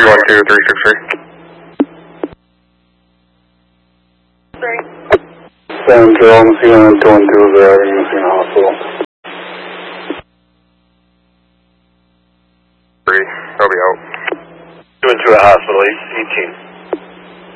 312-363. 7 Joe, Messina 212 there in Messina Hospital. 3, I'll be out. 212 at hospital, 18.